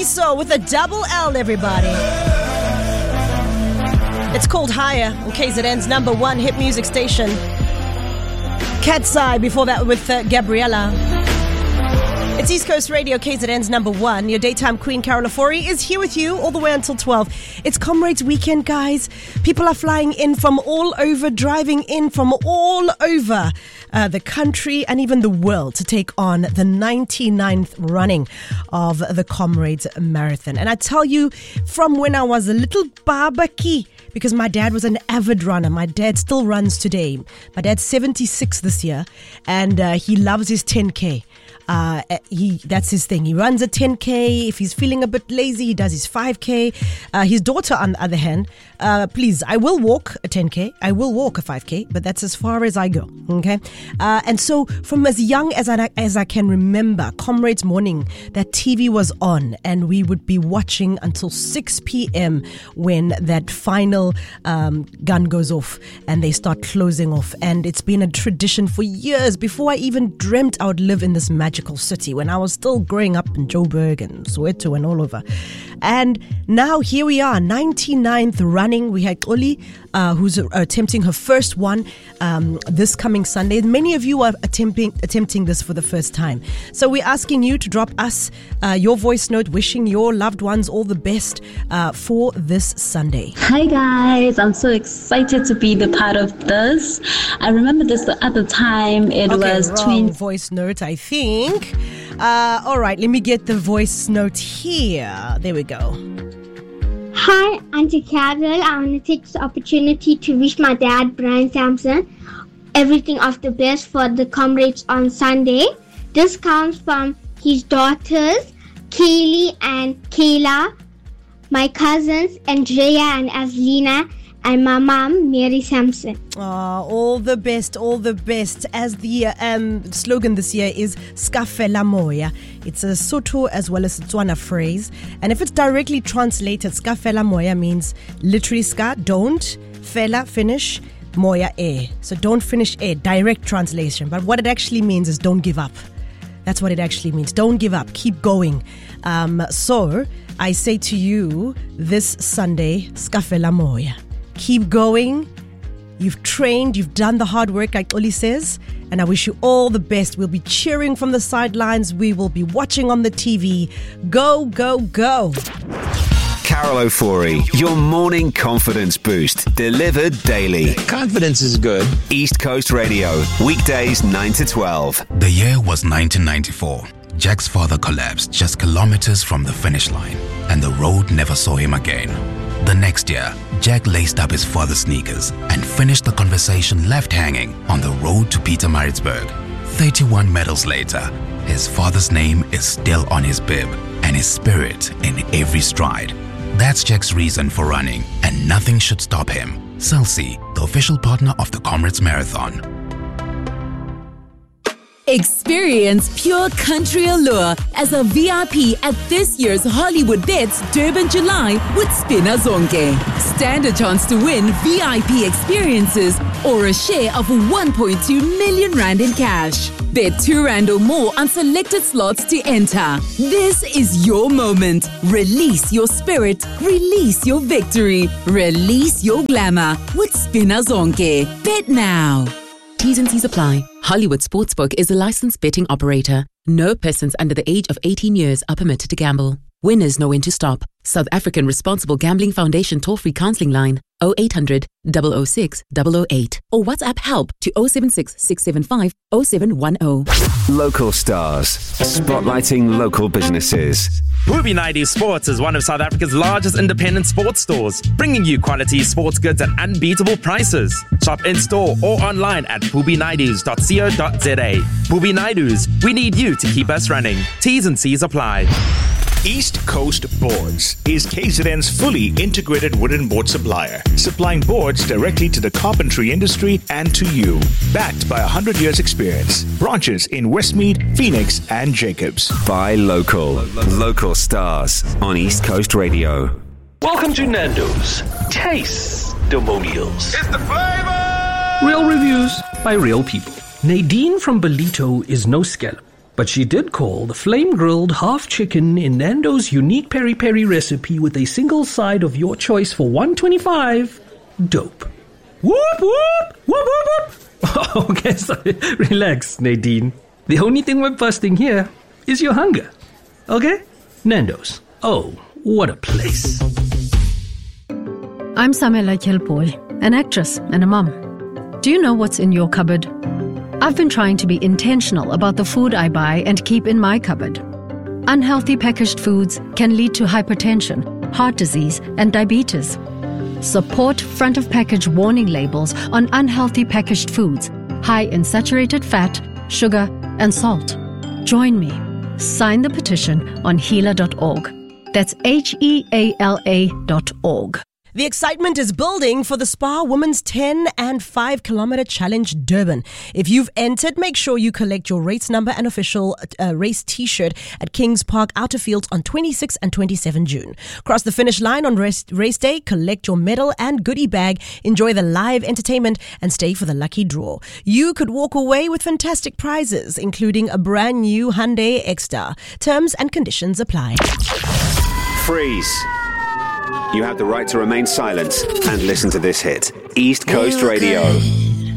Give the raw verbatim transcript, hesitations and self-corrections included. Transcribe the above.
Siso with a double L, everybody. It's called Higher on K Z N's number one hit music station. Cat's Eye before that with uh, Gabriella. It's East Coast Radio, K Z N's number one. Your daytime queen, Carol Ofori, is here with you all the way until twelve. It's Comrades Weekend, guys. People are flying in from all over, driving in from all over uh, the country and even the world to take on the ninety-ninth running of the Comrades Marathon. And I tell you, from when I was a little babaki, because my dad was an avid runner. My dad still runs today. My dad's seventy-six this year, and uh, he loves his ten K. Uh, he that's his thing. He runs a ten K. If he's feeling a bit lazy, he does his five K. Uh, his daughter, on the other hand, uh, please, I will walk a ten K. I will walk a five K, but that's as far as I go. Okay, uh, and so from as young as I as I can remember, Comrades Morning, that T V was on, and we would be watching until six p.m. when that final um, gun goes off and they start closing off. And it's been a tradition for years before I even dreamt I would live in this magic city, when I was still growing up in Joburg and Soweto and all over. And now here we are, ninety-ninth running. We had Oli, uh, who's uh, attempting her first one um, this coming Sunday. Many of you are attempting attempting this for the first time. So we're asking you to drop us uh, your voice note, wishing your loved ones all the best uh, for this Sunday. Hi guys, I'm so excited to be the part of this. I remember this at the time. It okay, was wrong twenty voice note, I think. Uh, all right, let me get the voice note here. There we go. Hi, Auntie Carol. I want to take this opportunity to wish my dad, Brian Sampson, everything of the best for the Comrades on Sunday. This comes from his daughters, Kaylee and Kayla, my cousins, Andrea and Aslina, and my mom, Mary Sampson. Oh, all the best, all the best. As the uh, um, slogan this year is Skafela Moya. It's a Sotho as well as a Tswana phrase. And if it's directly translated, Skafela Moya means literally ska, don't, fela, finish, moya, air. So don't finish air, direct translation. But what it actually means is don't give up. That's what it actually means. Don't give up. Keep going. Um, so I say to you this Sunday, Skafela Moya. Keep going. You've trained, you've done the hard work, like Oli says, and I wish you all the best. We'll be cheering from the sidelines. We will be watching on the T V. Go, go, go. Carol Ofori, your morning confidence boost, delivered daily. Confidence is good. East Coast Radio, weekdays nine to twelve. The year was nineteen ninety-four. Jack's father collapsed just kilometers from the finish line, and the road never saw him again. The next year, Jack laced up his father's sneakers and finished the conversation left hanging on the road to Pietermaritzburg. thirty-one medals later, his father's name is still on his bib and his spirit in every stride. That's Jack's reason for running, and nothing should stop him. Celsi, the official partner of the Comrades Marathon. Experience pure country allure as a V I P at this year's Hollywood Bets Durban July with Spina Zonke. Stand a chance to win V I P experiences or a share of one point two million rand in cash. Bet two rand or more on selected slots to enter. This is your moment. Release your spirit. Release your victory. Release your glamour with Spina Zonke. Bet now. T's and C's apply. Hollywood Sportsbook is a licensed betting operator. No persons under the age of eighteen years are permitted to gamble. Winners know when to stop. South African Responsible Gambling Foundation toll-free counseling line oh eight hundred, double oh six, double oh eight or WhatsApp help to oh seven six, six seven five, oh seven one oh. Local stars, spotlighting local businesses. Booby Naidu Sports is one of South Africa's largest independent sports stores, bringing you quality sports goods at unbeatable prices. Shop in-store or online at booby naidus dot co dot za. Booby Naidus, we need you to keep us running. T's and C's apply. East Coast Boards is K Z N's fully integrated wooden board supplier, supplying boards directly to the carpentry industry and to you. Backed by one hundred years experience. Branches in Westmead, Phoenix, and Jacobs. Buy local. Local stars on East Coast Radio. Welcome to Nando's Taste-Demonials. It's the flavor! Real reviews by real people. Nadine from Belito is no scallop. But she did call the flame-grilled half chicken in Nando's unique peri-peri recipe with a single side of your choice for one hundred twenty-five dope. Whoop, whoop, whoop, whoop, whoop. Okay, sorry. Relax, Nadine. The only thing we're busting here is your hunger. Okay? Nando's. Oh, what a place. I'm Samela Kilpoy, an actress and a mum. Do you know what's in your cupboard? I've been trying to be intentional about the food I buy and keep in my cupboard. Unhealthy packaged foods can lead to hypertension, heart disease, and diabetes. Support front-of-package warning labels on unhealthy packaged foods, high in saturated fat, sugar, and salt. Join me. Sign the petition on heala dot org. That's H E A L A dot org. The excitement is building for the Spa Women's ten and five kilometer challenge Durban. If you've entered, make sure you collect your race number and official uh, race t-shirt at Kings Park Outer Fields on twenty-sixth and twenty-seventh June. Cross the finish line on race, race day, collect your medal and goodie bag, enjoy the live entertainment and stay for the lucky draw. You could walk away with fantastic prizes, including a brand new Hyundai X-Star. Terms and conditions apply. Freeze. You have the right to remain silent and listen to this hit. East Coast Radio.